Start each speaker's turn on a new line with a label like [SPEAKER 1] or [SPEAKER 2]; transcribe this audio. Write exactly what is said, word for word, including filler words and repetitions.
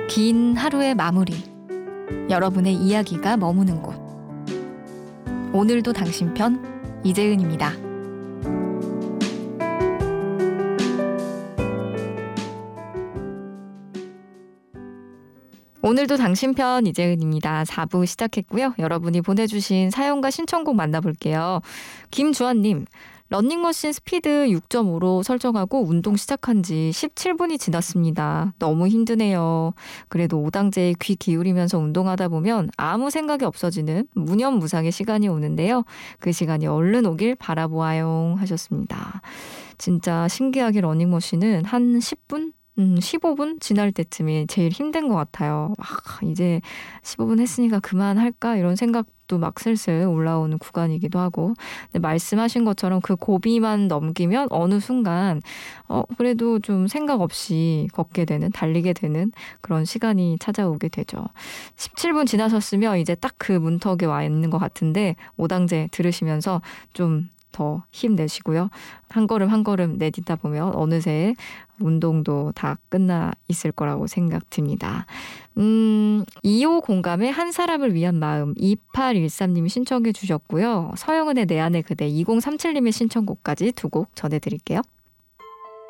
[SPEAKER 1] 긴 하루의 마무리, 여러분의 이야기가 머무는 곳. 오늘도 당신 편, 이재은입니다. 오늘도 당신 편, 이재은입니다. 사 부 시작했고요. 여러분이 보내주신 사연과 신청곡 만나볼게요. 김주환님, 러닝머신 스피드 육 점 오로 설정하고 운동 시작한 지 십칠 분이 지났습니다. 너무 힘드네요. 그래도 오당제에 귀 기울이면서 운동하다 보면 아무 생각이 없어지는 무념무상의 시간이 오는데요. 그 시간이 얼른 오길 바라보아요 하셨습니다. 진짜 신기하게 러닝머신은 한 십 분? 음, 십오 분 지날 때쯤이 제일 힘든 것 같아요. 아, 이제 십오 분 했으니까 그만할까? 이런 생각도 막 슬슬 올라오는 구간이기도 하고. 근데 말씀하신 것처럼 그 고비만 넘기면 어느 순간 어, 그래도 좀 생각 없이 걷게 되는, 달리게 되는 그런 시간이 찾아오게 되죠. 십칠 분 지나셨으면 이제 딱 그 문턱에 와 있는 것 같은데 오당제 들으시면서 좀 더 힘내시고요. 한 걸음 한 걸음 내딛다 보면 어느새 운동도 다 끝나 있을 거라고 생각됩니다. 음, 이호 공감의 한 사람을 위한 마음 이팔일삼 님이 신청해 주셨고요. 서영은의 내 안의 그대 이공삼칠 님의 신청곡까지 두 곡 전해드릴게요.